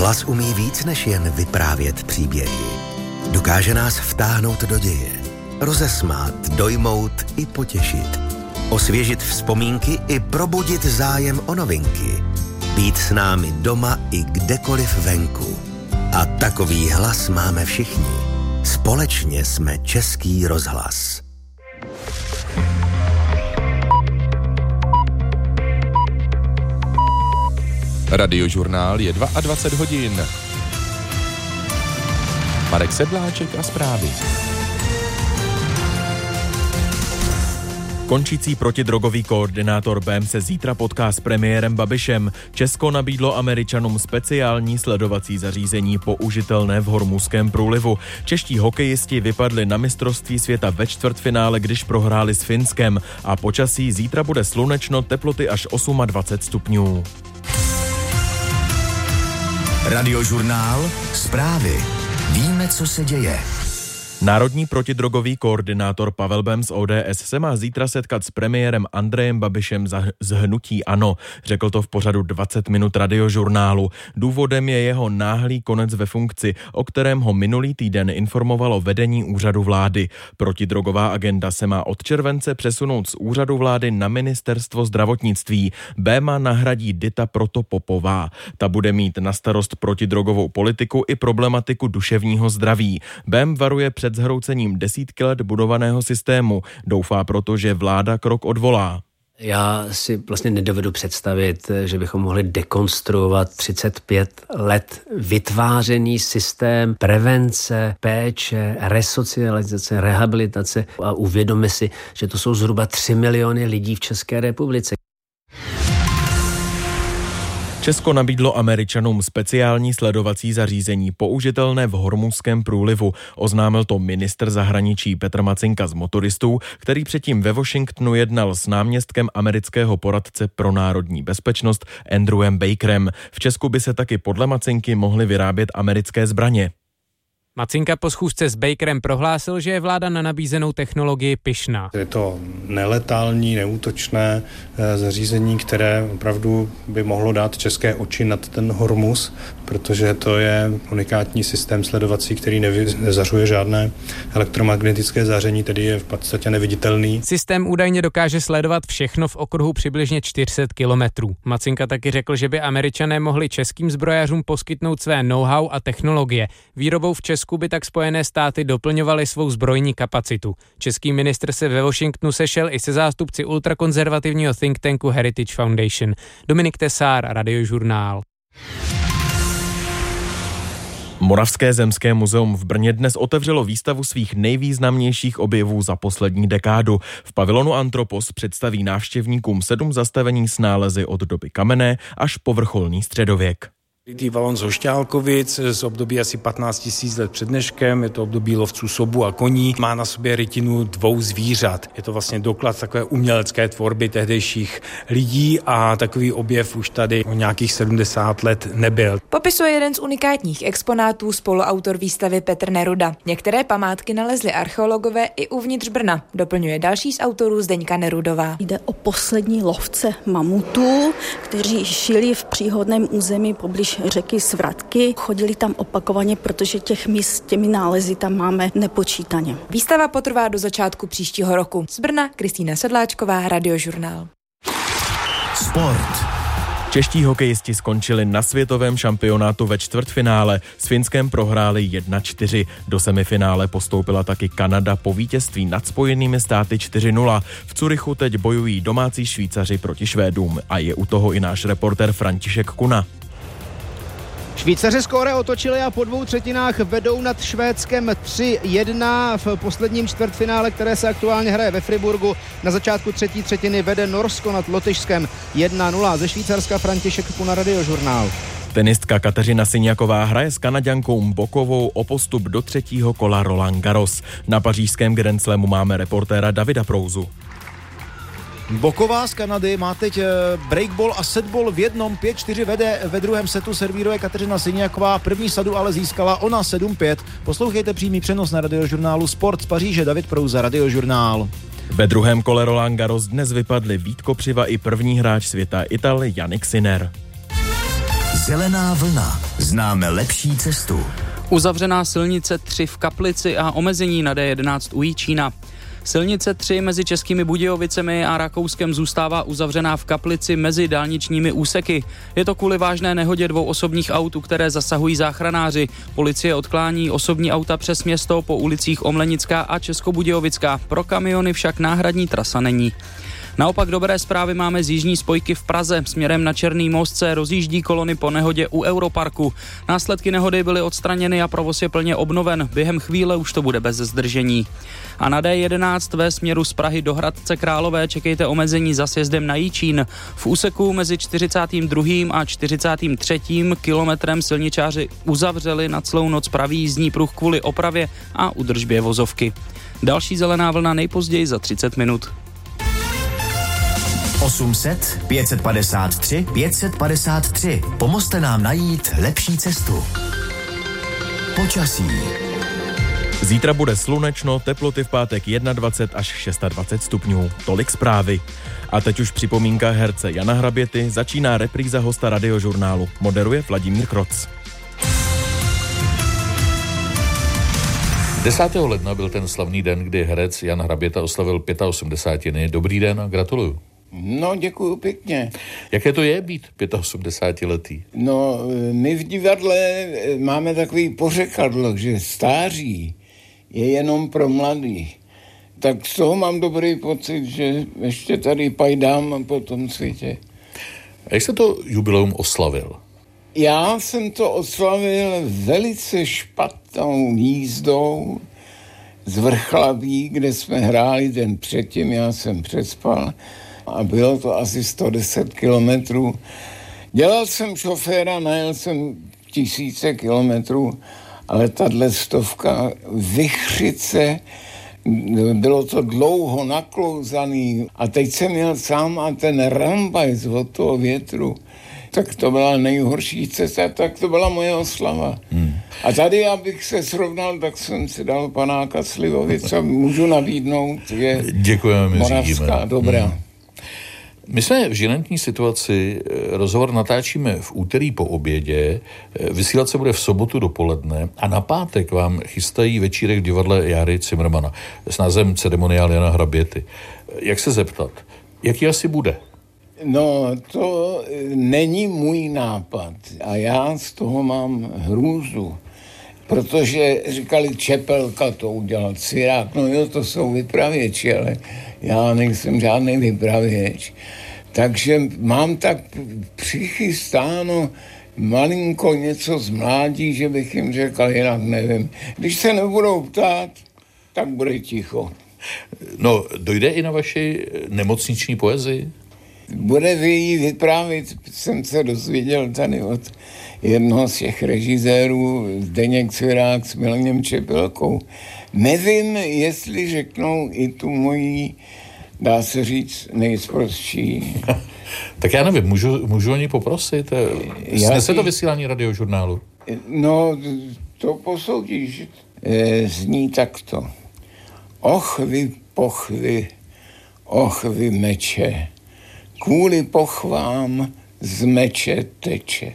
Rozhlas umí víc než jen vyprávět příběhy. Dokáže nás vtáhnout do děje, rozesmát, dojmout i potěšit, osvěžit vzpomínky i probudit zájem o novinky, být s námi doma i kdekoliv venku. A takový hlas máme všichni. Společně jsme Český rozhlas. Radiožurnál je 22 hodin. Marek Sedláček a zprávy. Končící protidrogový koordinátor BEM se zítra potká s premiérem Babišem. Česko nabídlo Američanům speciální sledovací zařízení použitelné v Hormuzském průlivu. Čeští hokejisti vypadli na mistrovství světa ve čtvrtfinále, když prohráli s Finskem. A počasí zítra bude slunečno, teploty až 28 stupňů. Radiožurnál, zprávy. Víme, co se děje. Národní protidrogový koordinátor Pavel Bem z ODS se má zítra setkat s premiérem Andrejem Babišem z hnutí ANO. Řekl to v pořadu 20 minut Radiožurnálu. Důvodem je jeho náhlý konec ve funkci, o kterém ho minulý týden informovalo vedení úřadu vlády. Protidrogová agenda se má od července přesunout z úřadu vlády na ministerstvo zdravotnictví. Béma nahradí Dita Protopopová. Ta bude mít na starost protidrogovou politiku i problematiku duševního zdraví. Bem varuje před zhroucením desítky let budovaného systému. Doufá proto, že vláda krok odvolá. Já si vlastně nedovedu představit, že bychom mohli dekonstruovat 35 let vytvářený systém prevence, péče, resocializace, rehabilitace a uvědomme si, že to jsou zhruba 3 miliony lidí v České republice. Česko nabídlo Američanům speciální sledovací zařízení použitelné v Hormuzském průlivu. Oznámil to ministr zahraničí Petr Macinka z Motoristů, který předtím ve Washingtonu jednal s náměstkem amerického poradce pro národní bezpečnost Andrewem Bakerem. V Česku by se taky podle Macinky mohly vyrábět americké zbraně. Macinka po schůzce s Bakerem prohlásil, že je vláda na nabízenou technologii pyšná. Je to neletální, neútočné zařízení, které opravdu by mohlo dát české oči nad ten Hormuz, protože to je unikátní systém sledovací, který nezařuje žádné elektromagnetické záření, tedy je v podstatě neviditelný. Systém údajně dokáže sledovat všechno v okruhu přibližně 400 kilometrů. Macinka taky řekl, že by Američané mohli českým zbrojařům poskytnout své know-how a technologie. Výrobou v Česku by tak Spojené státy doplňovaly svou zbrojní kapacitu. Český ministr se ve Washingtonu sešel i se zástupci ultrakonzervativního think tanku Heritage Foundation. Dominik Tesár, Radiožurnál. Moravské zemské muzeum v Brně dnes otevřelo výstavu svých nejvýznamnějších objevů za poslední dekádu. V pavilonu Antropos představí návštěvníkům 7 zastavení s nálezy od doby kamenné až po vrcholný středověk. Rytý valon z Hošťálkovic z období asi 15 000 let před dneškem, je to období lovců sobu a koní, má na sobě rytinu 2 zvířat. Je to vlastně doklad takové umělecké tvorby tehdejších lidí a takový objev už tady o nějakých 70 let nebyl. Popisuje jeden z unikátních exponátů spoluautor výstavy Petr Neruda. Některé památky nalezli archeologové i uvnitř Brna, doplňuje další z autorů Zdeňka Nerudová. Jde o poslední lovce mamutů, kteří žili v příhodném území poblíž řeky Svratky. Chodili tam opakovaně, protože těch míst s těmi nálezy tam máme nepočítaně. Výstava potrvá do začátku příštího roku. Z Brna Kristýna Sedláčková, Radiožurnál. Sport. Čeští hokejisti skončili na světovém šampionátu ve čtvrtfinále. S Finskem prohráli 1-4. Do semifinále postoupila taky Kanada po vítězství nad Spojenými státy 4-0. V Curychu teď bojují domácí Švýcaři proti Švédům a je u toho i náš reportér František Kuna. Švýcaři skóre otočili a po 2 třetinách vedou nad Švédskem 3-1 v posledním čtvrtfinále, které se aktuálně hraje ve Friburgu. Na začátku 3. třetiny vede Norsko nad Lotyšskem 1-0. Ze Švýcarska František Kuna, Radiožurnál. Tenistka Kateřina Syňaková hraje s Kanaďankou Mbokovou o postup do 3. kola Roland Garros. Na pařížském Grand Slamu máme reportéra Davida Prouzu. Boková z Kanady má teď breakball a setball v jednom, 5-4 vede, ve druhém setu servíruje Kateřina Syňaková, první sadu ale získala ona 7-5. Poslouchejte přímý přenos na Radiožurnálu Sport z Paříže, David Prouza, Radiožurnál. Ve druhém kole Roland Garros dnes vypadli Vít Kopřiva i první hráč světa Ital Jannik Sinner. Zelená vlna. Známe lepší cestu. Uzavřená silnice 3 v Kaplici a omezení na D11 u Jičína. Silnice 3 mezi Českými Budějovicemi a Rakouskem zůstává uzavřená v Kaplici mezi dálničními úseky. Je to kvůli vážné nehodě 2 osobních aut, které zasahují záchranáři. Policie odklání osobní auta přes město po ulicích Omlenická a Českobudějovická. Pro kamiony však náhradní trasa není. Naopak dobré zprávy máme z jižní spojky v Praze. Směrem na Černý most se rozjíždí kolony po nehodě u Europarku. Následky nehody byly odstraněny a provoz je plně obnoven. Během chvíle už to bude bez zdržení. A na D11 ve směru z Prahy do Hradce Králové čekejte omezení za sjezdem na Jičín. V úseku mezi 42. a 43. kilometrem silničáři uzavřeli na celou noc pravý jízdní pruh kvůli opravě a údržbě vozovky. Další zelená vlna nejpozději za 30 minut. 800 553 553. Pomozte nám najít lepší cestu. Počasí. Zítra bude slunečno, teploty v pátek 21 až 26 stupňů. Tolik zprávy. A teď už připomínka herce Jana Hraběty, začíná repríza hosta Radiožurnálu. Moderuje Vladimír Kroc. 10. ledna byl ten slavný den, kdy herec Jan Hraběta oslavil 85. Dobrý den a gratuluju. No, děkuju pěkně. Jaké to je být 85letý? No, my v divadle máme takový pořekadlo, že stáří je jenom pro mladý. Tak z toho mám dobrý pocit, že ještě tady pajdám po tom světě. A jak jste to jubileum oslavil? Já jsem to oslavil velice špatnou jízdou z Vrchlaví, kde jsme hráli den předtím, já jsem přespal a bylo to asi 110 kilometrů. Dělal jsem šoféra, najel jsem 1000 kilometrů, ale tahle 100 Vychřice, bylo to dlouho naklouzaný a teď jsem měl sám a ten rambajs od toho větru, tak to byla nejhorší cesta, tak to byla moje oslava. A tady, abych se srovnal, tak jsem si dal panáka Slivovic a můžu nabídnout, je děkujeme, moravská, dobrá. My jsme v žilentní situaci, rozhovor natáčíme v úterý po obědě, vysílat se bude v sobotu dopoledne a na pátek vám chystají večírek v divadle Járy Cimrmana s názvem Ceremoniál Jana Hraběty. Jak se zeptat? Jaký asi bude? No, to není můj nápad a já z toho mám hrůzu, protože říkali Čepelka to udělal, Cvirák, no jo, to jsou vypravěči, ale já nejsem žádný vypravěč. Takže mám tak přichystáno malinko něco z mládí, že bych jim řekl, jinak nevím. Když se nebudou ptát, tak bude ticho. No, dojde i na vaši nemocniční poezii? Bude jí vyprávět, jsem se dozvěděl tady od jednoho z těch režisérů, Zdeněk Cvirák s Milanem Čepelkou. Nevím, jestli řeknou i tu moji, dá se říct, nejsprostší. Tak já nevím, můžu o ní poprosit? Snese to vysílání Radiožurnálu? No, to posoudíš. Zní takto. Och vy pochvy, och vy meče, kvůli pochvám z meče teče.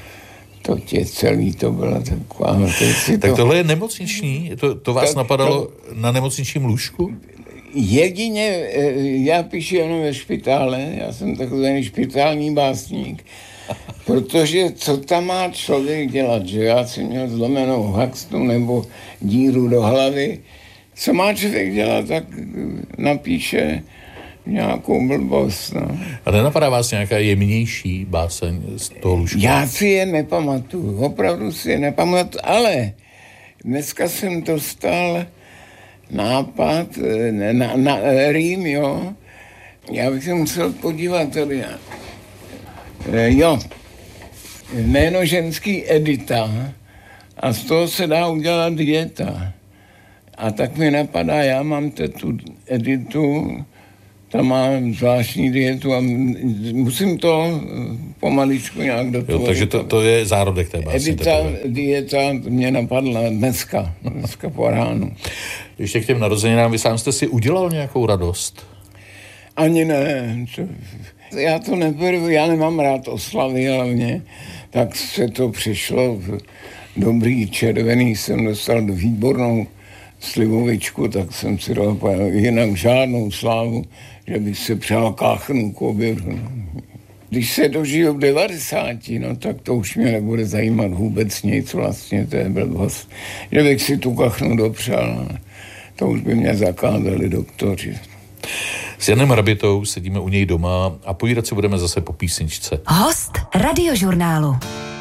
To tě celý, to byla taková... Tak tohle je nemocniční? To vás napadalo na nemocničním lůžku? Jedině, já píšu jenom ve špitále, já jsem takový špitální básník, protože co tam má člověk dělat, že já jsem měl zlomenou haxtu nebo díru do hlavy, co má člověk dělat, tak napíše nějakou blbost, no. A nenapadá vás nějaká jemnější báseň z toho lůžka? Já si je nepamatuju, opravdu si je nepamatuju, ale dneska jsem dostal nápad na rým, jo. Já bych se musel podívat tady. Jo, jméno ženský Edita a z toho se dá udělat dieta. A tak mi napadá, já mám tu Editu, tam mám zvláštní dietu a musím to pomaličku nějak do toho. Takže to je zárodek té básně. Edita, dieta mě napadla dneska po ránu. Ještě k těm narozeninám, vy sám jste si udělal nějakou radost? Ani ne. Já to neberu, já nemám rád oslavy hlavně, tak se to přešlo v dobrý červený, jsem dostal výbornou slivovičku, tak jsem si dal jinak žádnou slávu, že bych se přál káchnu k obědu. Když se dožiju 90, no tak to už mě nebude zajímat vůbec nic, vlastně to je blbost. Že bych si tu kachnu dopřál, to už by mě zakázali doktoři. S Janem Hrabitou sedíme u něj doma a povídat si budeme zase po písničce. Host Radiožurnálu.